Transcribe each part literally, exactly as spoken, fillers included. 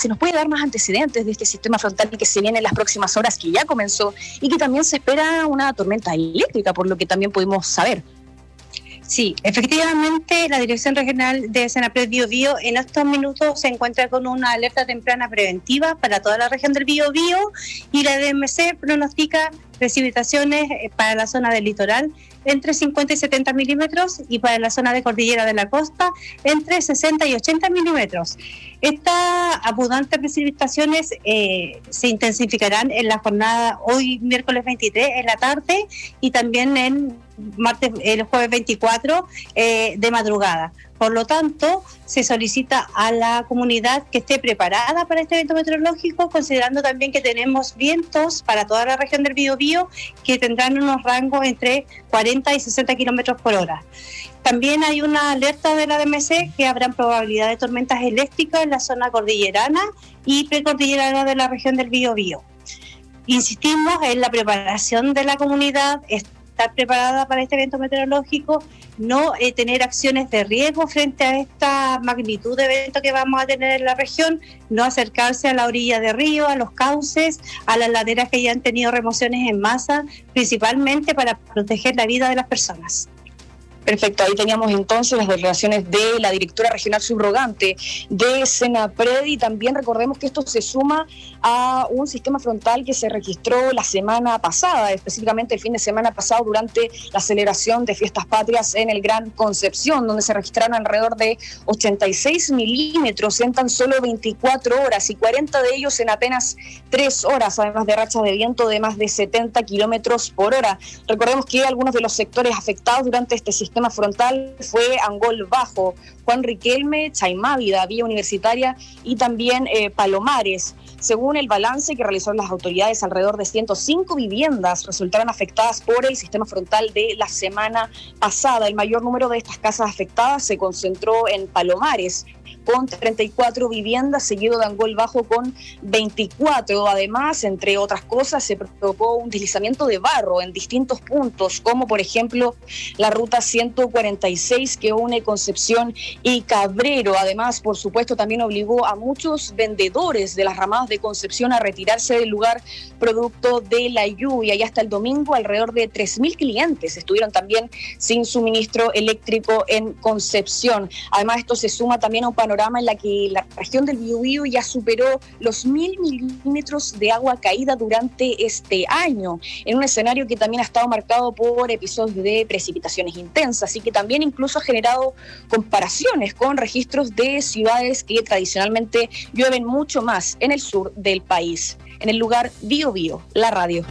si nos puede dar más antecedentes de este sistema frontal que se viene en las próximas horas, que ya comenzó, y que también se espera una tormenta eléctrica, por lo que también pudimos saber. Sí, efectivamente, la Dirección Regional de Senapred Biobío en estos minutos se encuentra con una alerta temprana preventiva para toda la región del Biobío, y la D M C pronostica precipitaciones para la zona del litoral entre cincuenta y setenta milímetros y para la zona de cordillera de la costa entre sesenta y ochenta milímetros. Estas abundantes precipitaciones eh, se intensificarán en la jornada hoy miércoles veintitrés en la tarde y también en martes, el jueves veinticuatro eh, de madrugada. Por lo tanto, se solicita a la comunidad que esté preparada para este evento meteorológico, considerando también que tenemos vientos para toda la región del Biobío que tendrán unos rangos entre cuarenta y sesenta kilómetros por hora. También hay una alerta de la D M C que habrán probabilidad de tormentas eléctricas en la zona cordillerana y precordillerana de la región del Biobío. Insistimos en la preparación de la comunidad, estar preparada para este evento meteorológico, no eh, tener acciones de riesgo frente a esta magnitud de evento que vamos a tener en la región, no acercarse a la orilla de río, a los cauces, a las laderas que ya han tenido remociones en masa, principalmente para proteger la vida de las personas. Perfecto, ahí teníamos entonces las declaraciones de la directora regional subrogante de Senapred, y también recordemos que esto se suma a un sistema frontal que se registró la semana pasada, específicamente el fin de semana pasado durante la celebración de Fiestas Patrias en el Gran Concepción, donde se registraron alrededor de ochenta y seis milímetros en tan solo veinticuatro horas y cuarenta de ellos en apenas tres horas, además de rachas de viento de más de setenta kilómetros por hora. Recordemos que algunos de los sectores afectados durante este sistema sistema frontal fue Angol Bajo, Juan Riquelme, Chaimávida, Villa Universitaria y también eh, Palomares. Según el balance que realizaron las autoridades, alrededor de ciento cinco viviendas resultaron afectadas por el sistema frontal de la semana pasada. El mayor número de estas casas afectadas se concentró en Palomares, con treinta y cuatro viviendas, seguido de Angol Bajo con veinticuatro. Además, entre otras cosas, se provocó un deslizamiento de barro en distintos puntos, como por ejemplo la ruta ciento cuarenta y seis que une Concepción y Cabrero. Además, por supuesto, también obligó a muchos vendedores de las ramadas de Concepción a retirarse del lugar producto de la lluvia, y hasta el domingo alrededor de tres mil clientes estuvieron también sin suministro eléctrico en Concepción. Además, esto se suma también a un panorama en la que la región del Biobío ya superó los mil milímetros de agua caída durante este año, en un escenario que también ha estado marcado por episodios de precipitaciones intensas y que también incluso ha generado comparaciones con registros de ciudades que tradicionalmente llueven mucho más en el sur del país. En el lugar Biobío, la radio.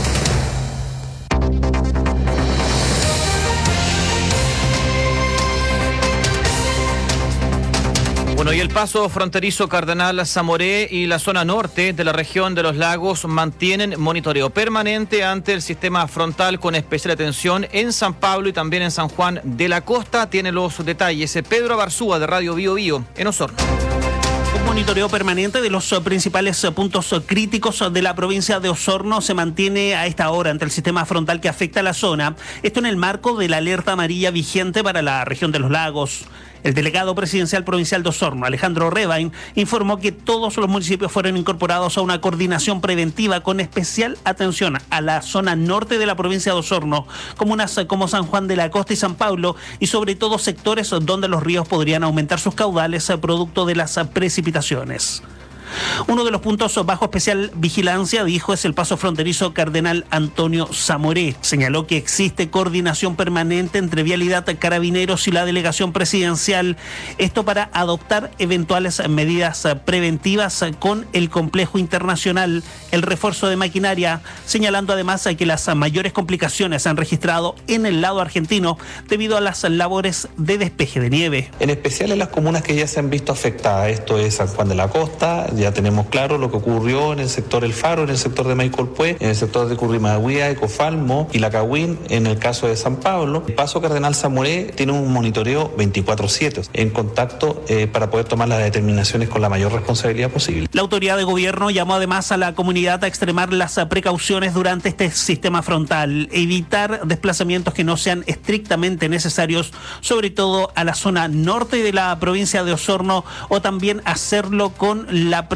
Bueno, y el paso fronterizo Cardenal Zamoré y la zona norte de la región de los lagos mantienen monitoreo permanente ante el sistema frontal, con especial atención en San Pablo y también en San Juan de la Costa. Tiene los detalles Pedro Abarzúa de Radio Biobío en Osorno. Un monitoreo permanente de los principales puntos críticos de la provincia de Osorno se mantiene a esta hora ante el sistema frontal que afecta a la zona. Esto en el marco de la alerta amarilla vigente para la región de los lagos. El delegado presidencial provincial de Osorno, Alejandro Rebain, informó que todos los municipios fueron incorporados a una coordinación preventiva con especial atención a la zona norte de la provincia de Osorno, comunas como San Juan de la Costa y San Pablo, y sobre todo sectores donde los ríos podrían aumentar sus caudales producto de las precipitaciones. Uno de los puntos bajo especial vigilancia, dijo, es el paso fronterizo Cardenal Antonio Zamoré. Señaló que existe coordinación permanente entre Vialidad, Carabineros y la delegación presidencial, esto para adoptar eventuales medidas preventivas con el complejo internacional, el refuerzo de maquinaria, señalando además que las mayores complicaciones se han registrado en el lado argentino debido a las labores de despeje de nieve. En especial en las comunas que ya se han visto afectadas, esto es San Juan de la Costa. Ya tenemos claro lo que ocurrió en el sector El Faro, en el sector de Maicolpué, en el sector de Currimagüía, Ecofalmo y La Cagüín, en el caso de San Pablo. El paso Cardenal Zamoré tiene un monitoreo veinticuatro siete en contacto eh, para poder tomar las determinaciones con la mayor responsabilidad posible. La autoridad de gobierno llamó además a la comunidad a extremar las precauciones durante este sistema frontal, evitar desplazamientos que no sean estrictamente necesarios, sobre todo a la zona norte de la provincia de Osorno, o también hacerlo con la